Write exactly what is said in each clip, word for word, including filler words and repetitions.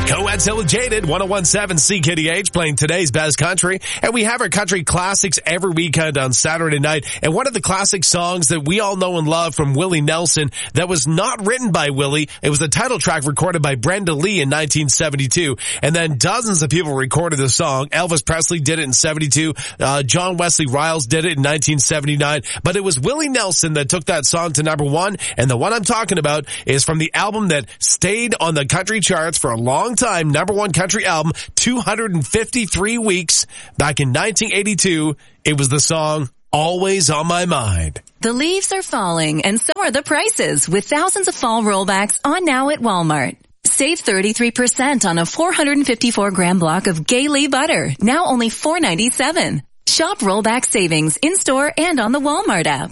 Co-Ed's Hill and Jaded, one oh one point seven C K D H, playing today's best country. And we have our country classics every weekend on Saturday night. And one of the classic songs that we all know and love from Willie Nelson that was not written by Willie. It was the title track recorded by Brenda Lee in nineteen seventy-two. And then dozens of people recorded the song. Elvis Presley did it in seventy-two. Uh, John Wesley Riles did it in nineteen seventy-nine. But it was Willie Nelson that took that song to number one. And the one I'm talking about is from the album that stayed on the country charts for a long time, number one country album, two hundred fifty-three weeks back in nineteen eighty-two. It was the song Always on My Mind. The leaves are falling and so are the prices with thousands of fall rollbacks on now at Walmart. Save thirty-three percent on a four hundred fifty-four gram block of Gailey butter, now only four ninety-seven. Shop rollback savings in-store and on the Walmart app.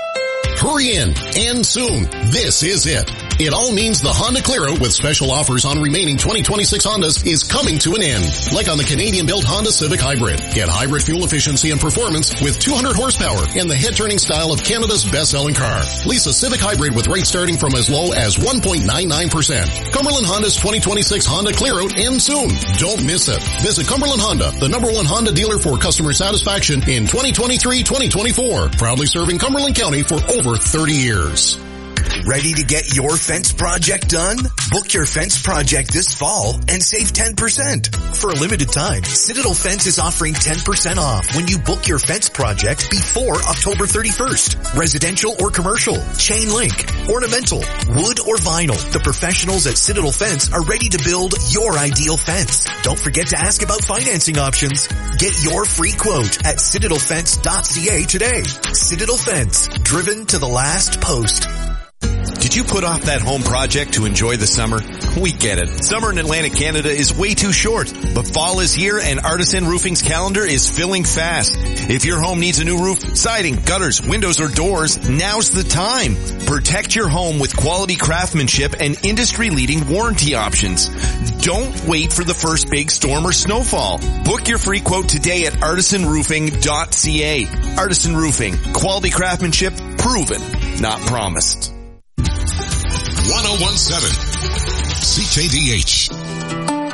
Hurry in, and soon. This is it. It all means the Honda Clio with special offers on remaining twenty twenty-six Hondas is coming to an end. Like on the Canadian-built Honda Civic Hybrid. Get hybrid fuel efficiency and performance with two hundred horsepower and the head-turning style of Canada's best-selling car. Lease a Civic Hybrid with rates starting from as low as one point nine nine percent. Cumberland Honda's twenty twenty-six Honda Clio ends soon. Don't miss it. Visit Cumberland Honda, the number one Honda dealer for customer satisfaction in twenty twenty-three twenty twenty-four. Proudly serving Cumberland County for over thirty years. Ready to get your fence project done? Book your fence project this fall and save ten percent. For a limited time, Citadel Fence is offering ten percent off when you book your fence project before October thirty-first. Residential or commercial, chain link, ornamental, wood or vinyl. The professionals at Citadel Fence are ready to build your ideal fence. Don't forget to ask about financing options. Get your free quote at citadel fence dot c a today. Citadel Fence, driven to the last post. Did you put off that home project to enjoy the summer? We get it. Summer in Atlantic Canada is way too short, but fall is here and Artisan Roofing's calendar is filling fast. If your home needs a new roof, siding, gutters, windows, or doors, now's the time. Protect your home with quality craftsmanship and industry-leading warranty options. Don't wait for the first big storm or snowfall. Book your free quote today at artisan roofing dot c a. Artisan Roofing. Quality craftsmanship proven, not promised. one oh one point seven C K D H.